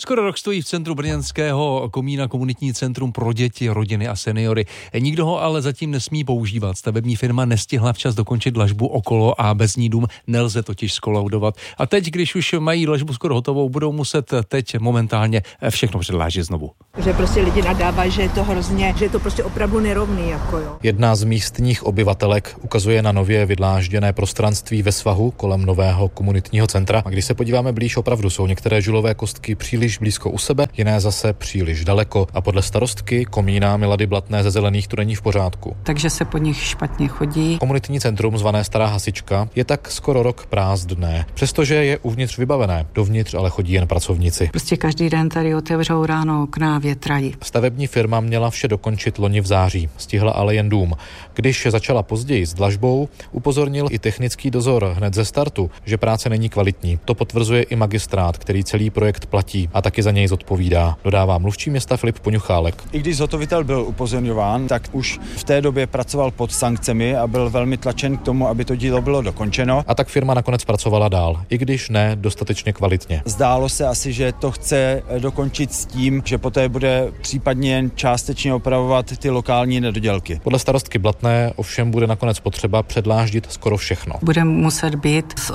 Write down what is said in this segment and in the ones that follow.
skoro rok stojí v centru brněnského Komína komunitní centrum pro děti, rodiny a seniory. Nikdo ho ale zatím nesmí používat. Stavební firma nestihla včas dokončit dlažbu okolo a bez ní dům nelze totiž skolaudovat. A teď, když už mají dlažbu skoro hotovou, budou muset teď momentálně všechno předlážit znovu. Že prostě lidi nadávají, že je to hrozně, že je to prostě opravdu nerovný, jako jo. Jedna z místních obyvatelek ukazuje na nově vydlážděné prostranství ve svahu kolem nového komunitního centra. A když se podíváme blíž, opravdu jsou některé žulové kostky příliš blízko u sebe, jiné zase příliš daleko. A podle starostky Komína Milady Blatné ze Zelených to není v pořádku. Takže se po nich špatně chodí. Komunitní centrum zvané Stará hasička je tak skoro rok prázdné, přestože je uvnitř vybavené. Dovnitř ale chodí jen pracovníci. Prostě každý den tady otevřou ráno okna, větrají. Stavební firma měla vše dokončit loni v září, stihla ale jen dům. Když začala později s dlažbou, upozornil i technický dozor hned ze startu, že práce není kvalitní. To potvrzuje i magistrát, který celý projekt platí a taky za něj zodpovídá, dodává mluvčí města Filip Poňuchálek. I když zhotovitel byl upozorňován, tak už v té době pracoval pod sankcemi a byl velmi tlačen k tomu, aby to dílo bylo dokončeno. A tak firma nakonec pracovala dál, i když ne dostatečně kvalitně. Zdálo se asi, že to chce dokončit s tím, že poté bude případně jen částečně opravovat ty lokální nedodělky. Podle starostky Blatné ovšem bude nakonec potřeba předláždit skoro všechno. Bude muset být z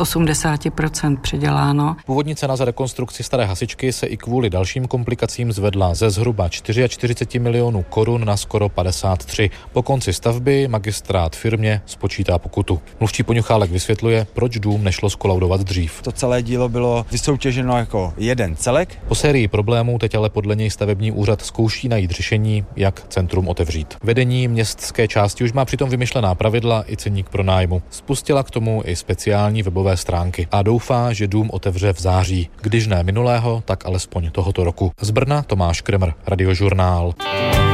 80% předěláno. Původní cena za rekonstrukci Staré hasičky se i kvůli dalším komplikacím zvedla ze zhruba 44 milionů korun na skoro 53. Po konci stavby magistrát firmě spočítá pokutu. Mluvčí Poňuchálek vysvětluje, proč dům nešlo skolaudovat dřív. To celé dílo bylo vysoutěženo jako jeden celek. Po sérii problémů teď ale podle něj stavební úřad zkouší najít řešení, jak centrum otevřít. Vedení městské části už má přitom vymyšlená pravidla i ceník pronájmu. Spustila k tomu i speciální webové stránky a doufá, že dům otevře v září. Když ne minulého, tak alespoň tohoto roku. Z Brna Tomáš Kremr, Radiožurnál.